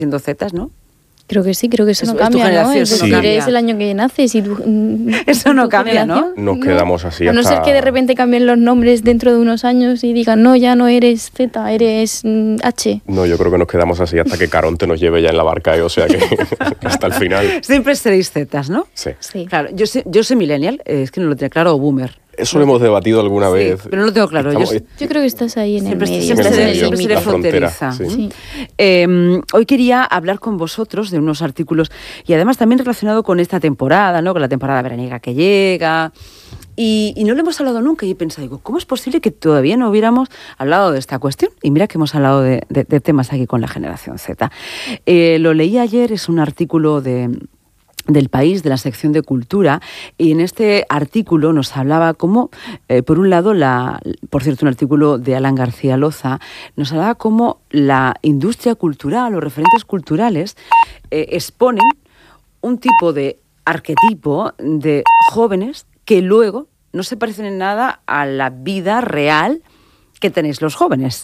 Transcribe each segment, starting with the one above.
siendo zetas, ¿no? Creo que sí, creo que eso no Es tu cambia, ¿no? generación, Es eso decir, no cambia. es el año que naces y Eso no tu cambia, ¿no? generación, Nos quedamos así A no hasta... ser que de repente cambien los nombres dentro de unos años y digan, no, ya no eres Z, eres H. No, yo creo que nos quedamos así hasta que Caronte nos lleve ya en la barca, o sea que hasta el final. Siempre seréis zetas, ¿no? Sí. Sí. Claro, yo soy millennial, es que no lo tenía claro, o boomer. Eso lo hemos debatido alguna Sí, vez. pero no lo tengo claro. Estamos- Yo creo que estás ahí en Siempre, el medio. siempre En el seré, medio, siempre seré la frontera, fronteriza. sí. Sí. Hoy quería hablar con vosotros de unos artículos y además también relacionado con esta temporada, ¿no? Con la temporada veraniega que llega. Y no lo hemos hablado nunca y he pensado, digo, ¿cómo es posible que todavía no hubiéramos hablado de esta cuestión? Y mira que hemos hablado de temas aquí con la generación Z. Lo leí ayer, es un artículo del País, de la sección de Cultura, y en este artículo nos hablaba cómo, por un lado, por cierto, un artículo de Alan García Loza, nos hablaba cómo la industria cultural, los referentes culturales, exponen un tipo de arquetipo de jóvenes que luego no se parecen en nada a la vida real que tenéis los jóvenes.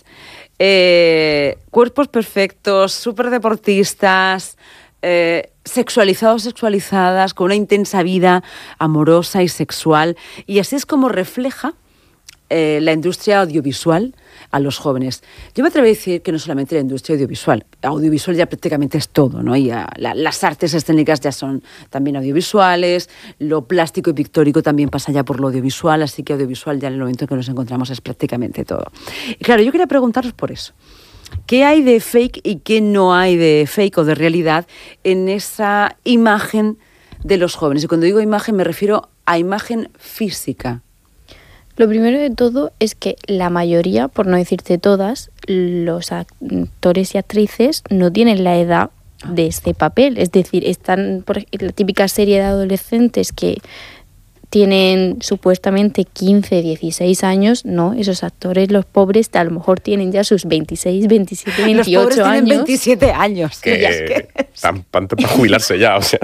Cuerpos perfectos, súper deportistas, sexualizados, sexualizadas, con una intensa vida amorosa y sexual. Y así es como refleja la industria audiovisual a los jóvenes. Yo me atrevo a decir que no solamente la industria audiovisual. Audiovisual ya prácticamente es todo, ¿no? Y las artes escénicas ya son también audiovisuales, lo plástico y pictórico también pasa ya por lo audiovisual, así que audiovisual ya en el momento en que nos encontramos es prácticamente todo. Y claro, yo quería preguntaros por eso. ¿Qué hay de fake y qué no hay de fake o de realidad en esa imagen de los jóvenes? Y cuando digo imagen me refiero a imagen física. Lo primero de todo es que la mayoría, por no decirte todas, los actores y actrices no tienen la edad de este papel. Es decir, están por la típica serie de adolescentes que tienen supuestamente 15, 16 años, no, esos actores, los pobres, a lo mejor tienen ya sus 26, 27, 28 los pobres años. tienen 27 años. Que Y ya es que... están para jubilarse ya, o sea.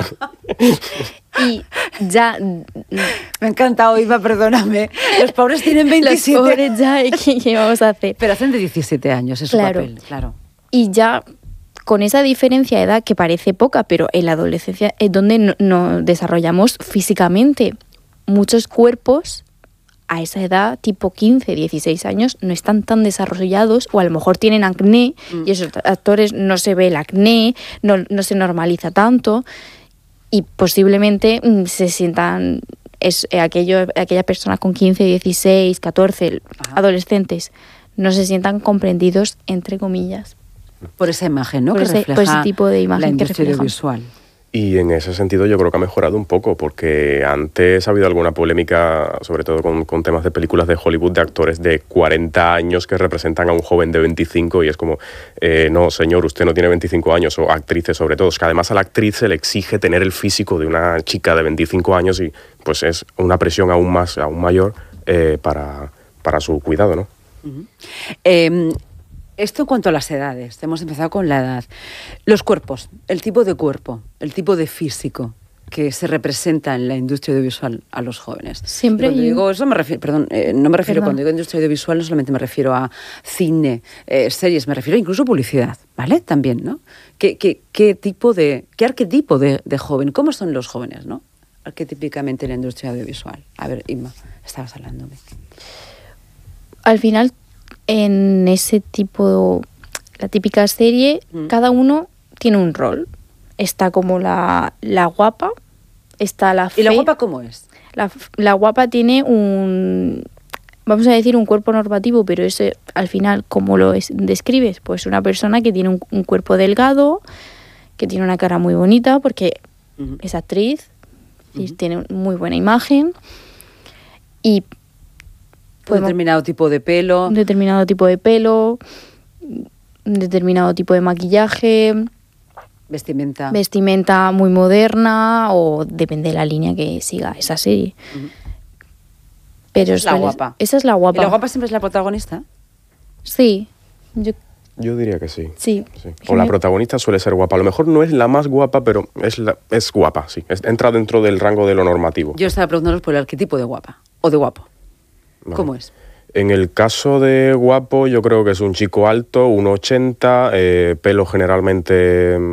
Y ya... Me ha encantado, Iva, perdóname. Los pobres tienen 27. Los pobres ya, ¿qué vamos a hacer? Pero hacen de 17 años, es Claro. su papel, claro. Y ya con esa diferencia de edad que parece poca, pero en la adolescencia es donde nos desarrollamos físicamente. Muchos cuerpos a esa edad, tipo 15, 16 años, no están tan desarrollados o a lo mejor tienen acné y esos actores no se ve el acné, no se normaliza tanto y posiblemente se sientan aquellas personas con 15, 16, 14, Ajá. adolescentes, no se sientan comprendidos, entre comillas. Por esa imagen, ¿no? Por Que ese refleja tipo de imagen la que industria refleja. audiovisual. Y en ese sentido yo creo que ha mejorado un poco, porque antes ha habido alguna polémica, sobre todo con temas de películas de Hollywood, de actores de 40 años que representan a un joven de 25 y es como, no, señor, usted no tiene 25 años, o actrices sobre todo. Es que además a la actriz se le exige tener el físico de una chica de 25 años y pues es una presión aún mayor para su cuidado, ¿no? Uh-huh. Esto en cuanto a las edades, hemos empezado con la edad. Los cuerpos, el tipo de cuerpo, el tipo de físico que se representa en la industria audiovisual a los jóvenes. Siempre Y cuando hay digo eso me refiero, no me refiero, Perdón. cuando digo industria audiovisual no solamente me refiero a cine, series, me refiero incluso a publicidad, ¿vale? También, ¿no? ¿Qué arquetipo de joven? ¿Cómo son los jóvenes, no? Arquetípicamente en la industria audiovisual. A ver, Inma, estabas hablándome. Al final, en ese tipo, la típica serie, cada uno tiene un rol. Está como la guapa, está la fea. ¿Y la guapa cómo es? La guapa tiene vamos a decir, un cuerpo normativo, pero ese, al final, ¿cómo lo describes? Pues una persona que tiene un cuerpo delgado, que tiene una cara muy bonita, porque es actriz, y tiene muy buena imagen, y Un determinado tipo de pelo. un determinado tipo de pelo, un determinado tipo de maquillaje, vestimenta muy moderna, o depende de la línea que siga esa serie. Pero Esa es la guapa. Esa es la guapa. ¿Y la guapa siempre es la protagonista? Sí, Yo diría que sí. sí. O la protagonista suele ser guapa. A lo mejor no es la más guapa, pero es guapa, sí. Entra dentro del rango de lo normativo. Yo estaba preguntándoos por el arquetipo de guapa o de guapo. Vale. ¿Cómo es? En el caso de guapo, yo creo que es un chico alto, 1,80, pelo generalmente